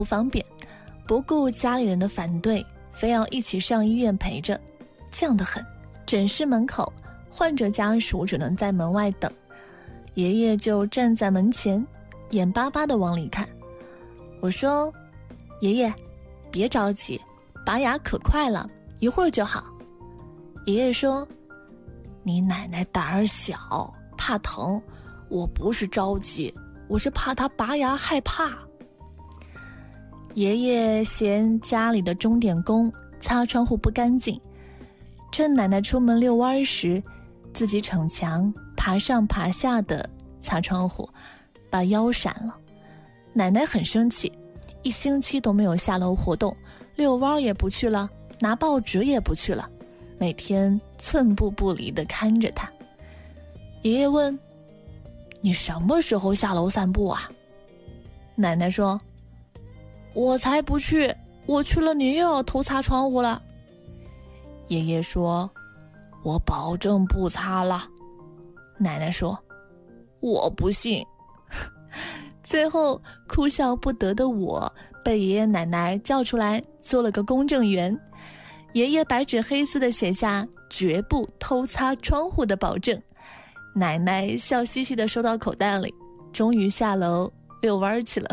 不方便，不顾家里人的反对，非要一起上医院陪着，犟得很。诊室门口，患者家属只能在门外等，爷爷就站在门前，眼巴巴地往里看。我说：爷爷，别着急，拔牙可快了，一会儿就好。爷爷说：你奶奶胆儿小，怕疼，我不是着急，我是怕她拔牙害怕。爷爷嫌家里的钟点工擦窗户不干净，趁奶奶出门遛弯时，自己逞强爬上爬下的擦窗户，把腰闪了。奶奶很生气，一星期都没有下楼活动，遛弯也不去了，拿报纸也不去了，每天寸步不离地看着他。爷爷问：你什么时候下楼散步啊？奶奶说：我才不去，我去了你又要偷擦窗户了。爷爷说：我保证不擦了。奶奶说：我不信。最后哭笑不得的我被爷爷奶奶叫出来做了个公证员，爷爷白纸黑字地写下绝不偷擦窗户的保证，奶奶笑嘻嘻地收到口袋里，终于下楼遛弯去了。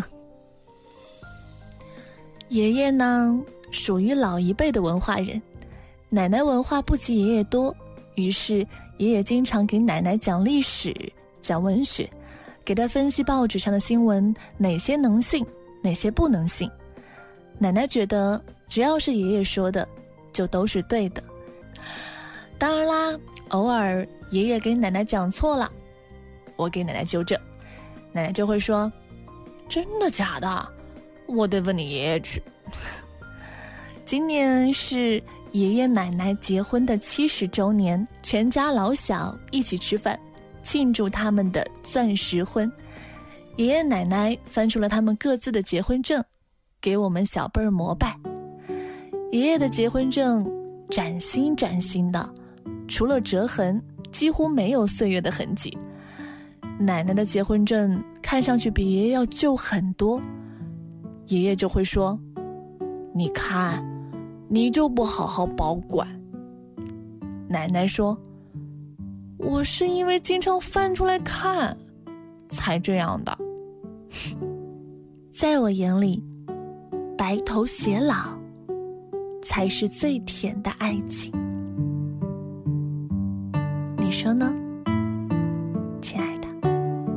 爷爷呢，属于老一辈的文化人，奶奶文化不及爷爷多，于是爷爷经常给奶奶讲历史，讲文学，给她分析报纸上的新闻，哪些能信，哪些不能信。奶奶觉得只要是爷爷说的，就都是对的。当然啦，偶尔爷爷给奶奶讲错了，我给奶奶纠正，奶奶就会说：真的假的？我得问你爷爷去。今年是爷爷奶奶结婚的70周年，全家老小一起吃饭，庆祝他们的钻石婚。爷爷奶奶翻出了他们各自的结婚证，给我们小辈儿膜拜。爷爷的结婚证崭新崭新的，除了折痕，几乎没有岁月的痕迹。奶奶的结婚证看上去比爷爷要旧很多，爷爷就会说：你看，你就不好好保管。奶奶说：我是因为经常翻出来看才这样的。在我眼里，白头偕老才是最甜的爱情，你说呢？